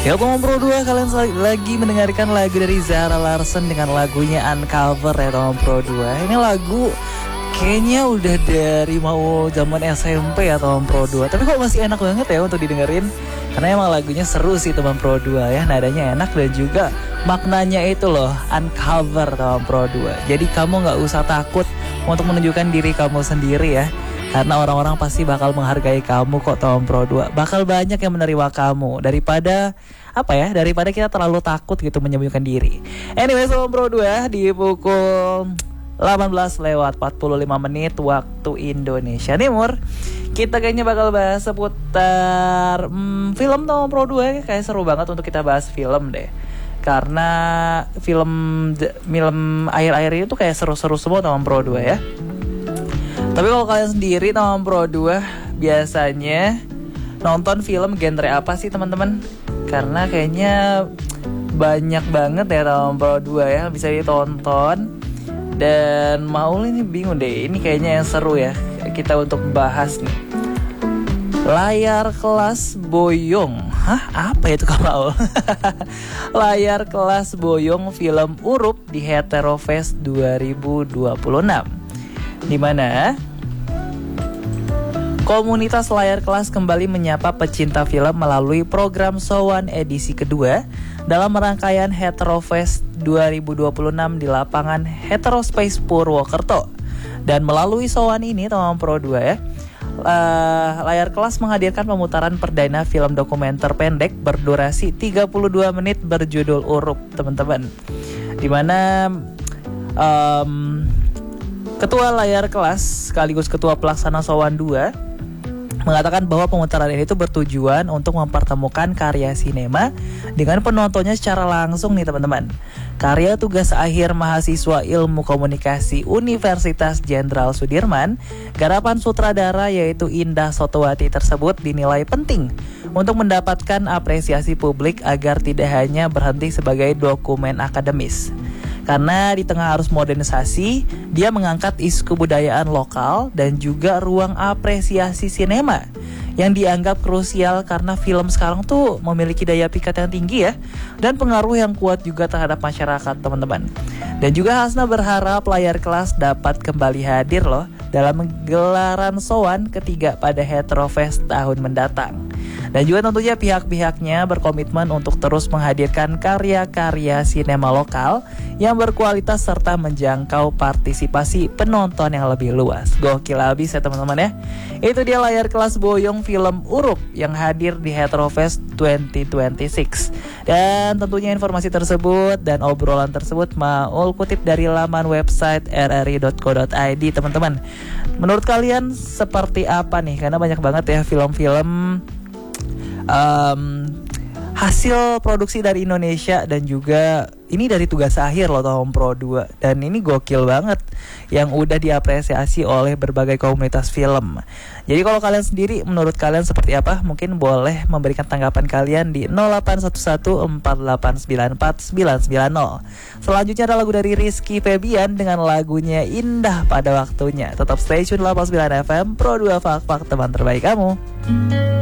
Ya teman Pro 2, kalian lagi mendengarkan lagu dari Zara Larsson dengan lagunya Uncover ya teman Pro 2. Ini lagu kayaknya udah dari mau zaman SMP ya teman Pro 2. Tapi kok masih enak banget ya untuk didengerin. Karena emang lagunya seru sih teman Pro 2 ya. Nadanya enak dan juga maknanya itu loh, Uncover teman Pro 2. Jadi kamu gak usah takut untuk menunjukkan diri kamu sendiri ya. Karena orang-orang pasti bakal menghargai kamu kok Tom Pro 2. Bakal banyak yang menerima kamu daripada kita terlalu takut gitu menyembunyikan diri. Anyway, Tom Pro 2 di pukul 18:45 waktu Indonesia Timur. Kita kayaknya bakal bahas seputar film Tom Pro 2. Kayak seru banget untuk kita bahas film deh. Karena film akhir-akhir ini tuh kayak seru-seru semua Tom Pro 2 ya. Tapi kalau kalian sendiri teman Pro 2 biasanya nonton film genre apa sih teman-teman? Karena kayaknya banyak banget ya teman Pro 2 ya bisa ditonton. Dan Maul ini bingung deh, ini kayaknya yang seru ya kita untuk bahas nih. Layar Kelas Boyong. Hah? Apa itu Kak Maul? Layar Kelas Boyong film Urup di Heterofest 2026. Di mana komunitas Layar Kelas kembali menyapa pecinta film melalui program Sowan edisi kedua dalam rangkaian Heterofest 2026 di lapangan Heterospace Purwokerto. Dan melalui Sowan ini teman Pro 2 ya, Layar Kelas menghadirkan pemutaran perdana film dokumenter pendek berdurasi 32 menit berjudul Urup teman-teman. Di mana Ketua Layar Kelas sekaligus Ketua Pelaksana Sowan 2 mengatakan bahwa pemutaran ini tuh bertujuan untuk mempertemukan karya sinema dengan penontonnya secara langsung nih teman-teman. Karya tugas akhir mahasiswa Ilmu Komunikasi Universitas Jenderal Sudirman, garapan sutradara yaitu Indah Sotowati tersebut dinilai penting untuk mendapatkan apresiasi publik agar tidak hanya berhenti sebagai dokumen akademis. Karena di tengah arus modernisasi, dia mengangkat isu kebudayaan lokal dan juga ruang apresiasi sinema yang dianggap krusial karena film sekarang tuh memiliki daya pikat yang tinggi ya, dan pengaruh yang kuat juga terhadap masyarakat teman-teman. Dan juga Hasna berharap Layar Kelas dapat kembali hadir loh dalam gelaran Sowan ketiga pada Heterofest tahun mendatang. Dan juga tentunya pihak-pihaknya berkomitmen untuk terus menghadirkan karya-karya sinema lokal yang berkualitas serta menjangkau partisipasi penonton yang lebih luas. Gokil abis ya teman-teman ya. Itu dia Layar Kelas Boyong film Urup yang hadir di Heterofest 2026. Dan tentunya informasi tersebut dan obrolan tersebut Maul kutip dari laman website rri.co.id teman-teman. Menurut kalian seperti apa nih? Karena banyak banget ya film-film hasil produksi dari Indonesia dan juga ini dari tugas akhir loh Tom Pro 2. Dan ini gokil banget yang udah diapresiasi oleh berbagai komunitas film. Jadi kalau kalian sendiri menurut kalian seperti apa? Mungkin boleh memberikan tanggapan kalian di 081148949990. Selanjutnya ada lagu dari Rizky Febian dengan lagunya Indah Pada Waktunya. Tetap stay tune 89 FM Pro 2 Fak teman terbaik kamu.